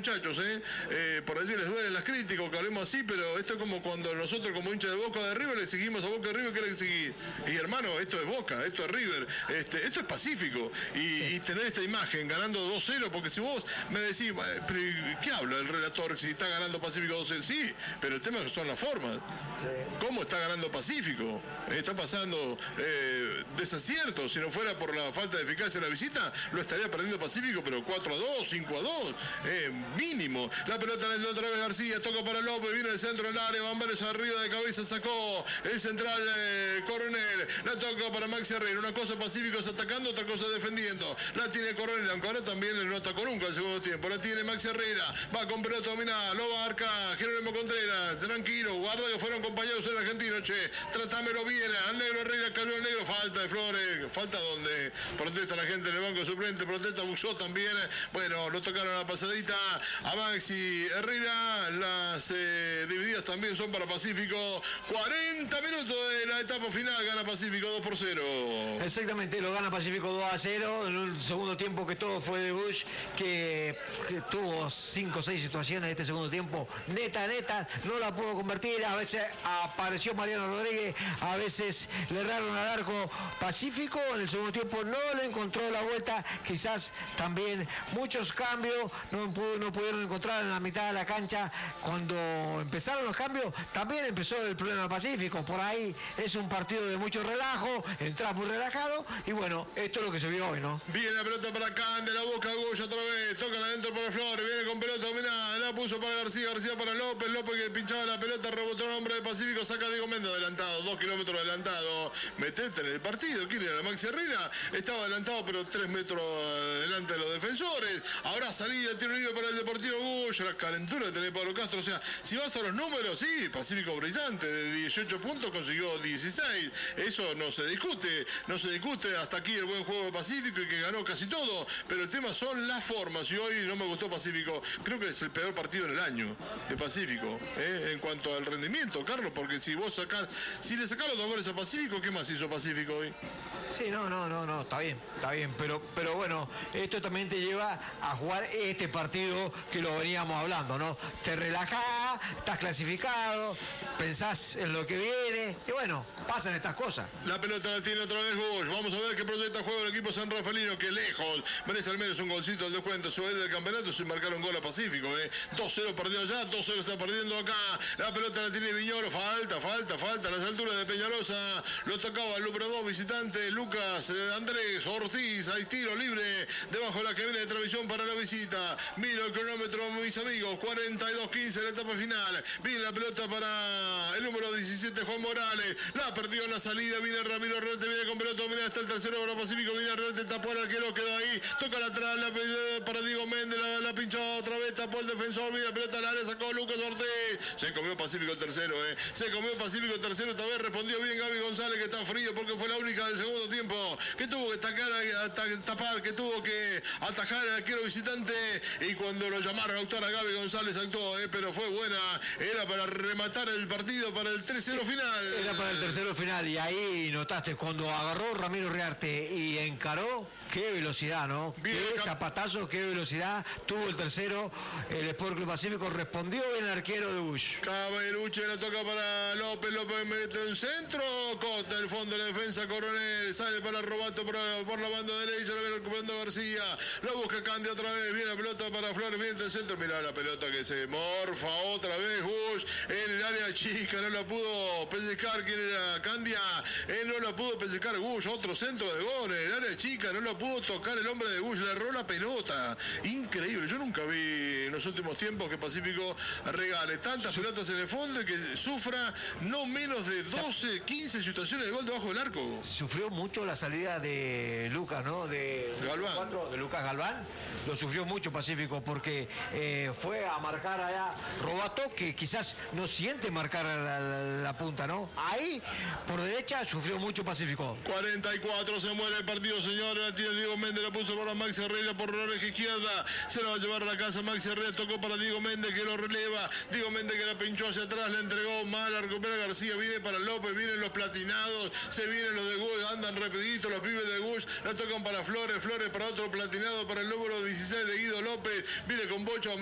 muchachos, por allí les duelen las críticas, que hablemos así, pero esto es como cuando nosotros como hincha de Boca de River le seguimos a Boca de River, ¿qué le seguís? Y hermano, esto es Boca, esto es River, esto es pacífico, y tener esta imagen ganando 2-0, porque si vos me decís, pero ¿qué habla el relator si está ganando Pacífico 2-0? Sí, pero el tema son las formas. ¿Cómo está ganando Pacífico? Está pasando desaciertos. Si no fuera por la falta de eficacia en la visita, lo estaría perdiendo Pacífico, pero 4-2, 5-2, mínimo. La pelota en el otra vez García, toca para López, viene el centro del área, Bambares arriba de cabeza, sacó el central Coronel, la toca para Maxi Herrera. Una cosa Pacífico es atacando, otra cosa defendiendo. La tiene Coronel, aunque ahora también no atacó nunca el segundo tiempo. La tiene Maxi Herrera, va con pelota dominada, lo marca Jerónimo Contreras, tranquilo, guarda que fueron compañeros en Argentino, che, tratámelo bien, al negro Herrera cayó el negro, falta de Flores, falta donde protesta la gente del banco suplente, protesta Buxó también, bueno, lo tocaron a la pasadita a Maxi Herrera, las divididas también son para Pacífico, 40 minutos de la etapa final, gana Pacífico 2-0. Exactamente, lo gana Pacífico 2-0, en un segundo tiempo que todo fue de Bush, que tuvo 5 o 6 situaciones en este segundo tiempo, neta, no la pudo convertir, a veces apareció Mariano Rodríguez, a veces le erraron al arco Pacífico, en el segundo tiempo no le encontró la vuelta, quizás también muchos cambios, no pudieron encontrar en la mitad de la cancha, cuando empezaron los cambios, también empezó el problema Pacífico, por ahí es un partido de mucho relajo, entras muy relajado, y bueno, esto es lo que se vio hoy, ¿no? Viene la pelota para Cande, la busca Goya otra vez, toca adentro para Flores, viene con pelota dominada, la puso para García para López que pinchaba la pelota, rebotó el hombre de Pacífico, saca a Diego Méndez adelantado, 2 kilómetros adelantado, metete en el partido, ¿quién era? Maxi Herrera, estaba adelantado pero 3 metros delante de los defensores, habrá salida, tiro libre para el Deportivo Goya, la calentura que tenés Pablo Castro, o sea, si vas a los números, sí, Pacífico brillante, de 18 puntos consiguió 16, eso no se discute, hasta aquí el buen juego de Pacífico y que ganó casi todo, pero el tema son las formas, y hoy no me gustó Pacífico, creo que es el peor partido en el año de Pacífico, en cuanto al rendimiento, Carlos, porque si le sacás los 2 goles a Pacífico, ¿qué más hizo Pacífico hoy? Sí, no, está bien, pero bueno, esto también te lleva a jugar este partido que lo veníamos hablando, ¿no? Te relajás, estás clasificado, pensás en lo que viene, y bueno, pasan estas cosas. La pelota la tiene otra vez Bush, vamos a ver qué proyecta juego el equipo San Rafaelino, que lejos, merece al menos un golcito del descuento, sube del campeonato sin marcar un gol a Pacífico, 2-0 perdió allá, 2-0 está perdiendo acá, la pelota la tiene Viñolo, falta, a las alturas de Peñalosa, lo tocaba el número 2 visitante, Lucas Andrés Ortiz, hay tiro libre debajo de la que viene de transmisión para la visita. Miro el cronómetro, mis amigos, 42-15 la etapa final. Viene la pelota para el número 17, Juan Morales. La perdió en la salida, viene Ramiro Herrarte, viene con pelota, mira, está el tercero para Pacífico, viene Herrarte, tapó al arquero, quedó ahí, toca la atrás, para Diego Méndez, la pinchó otra vez, tapó el defensor, viene la pelota al área, sacó Lucas Ortiz. Se comió Pacífico el tercero, se comió Pacífico el tercero, esta vez respondió bien Gaby González, que está frío porque fue la única del segundo tiempo que tuvo que tapar, que tuvo que atajar al arquero visitante, y cuando lo llamaron a actuar a Gaby González actuó, pero fue buena, era para rematar el partido para el 3-0 final. Era para el tercero final, y ahí notaste cuando agarró Ramiro Riarte y encaró, qué velocidad, ¿no? Bien, qué zapatazo, qué velocidad tuvo el tercero, el Sport Club Pacífico respondió bien el arquero de Bush. Caberuche la toca para López mete un centro, corta el fondo de la defensa Coronel, sale para Robato por la banda derecha, lo viene recuperando García, lo busca Candia otra vez, viene la pelota para Flores, viene el centro, mirá la pelota que se morfa otra vez Bush en el área chica, no la pudo pellizcar, ¿quién era? Candia, no la pudo pellizcar Bush, otro centro de gol en el área chica, no la pudo tocar el hombre de Bush, le erró la pelota, increíble, yo nunca vi en los últimos tiempos que Pacífico regale tantas pelotas en el fondo y que sufra no menos de 12, 15 situaciones de gol debajo del arco. Sufrió mucho la salida de Lucas, ¿no? De Galván. De Lucas Galván, lo sufrió mucho Pacífico porque fue a marcar allá Robato, que quizás no siente marcar la punta, ¿no? Ahí, por derecha, sufrió mucho Pacífico. 44, se muere el partido, señores. La tía Diego Méndez la puso para Maxi Herrera por la oreja izquierda. Se la va a llevar a la casa. Maxi Herrera tocó para Diego Méndez, que lo releva. Diego Méndez que la pinchó hacia atrás, la entregó mal, la recupera García. Viene para López, vienen los platinados, se vienen los de Gush, andan rapidito los pibes de Gush. La tocan para Flores para otro platinado, para el número 16 de Guido López. Viene con Bocha.